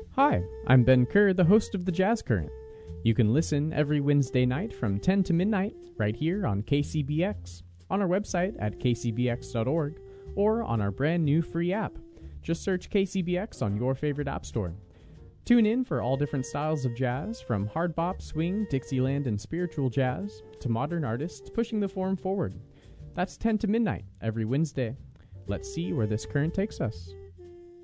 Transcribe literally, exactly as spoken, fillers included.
Hi, I'm Ben Kerr, the host of the Jazz Current. You can listen every Wednesday night from ten to midnight right here on K C B X, on our website at k c b x dot org, or on our brand new free app. Just search K C B X on your favorite app store. Tune in for all different styles of jazz, from hard bop, swing, Dixieland, and spiritual jazz, to modern artists pushing the form forward. That's ten to midnight every Wednesday. Let's see where this current takes us.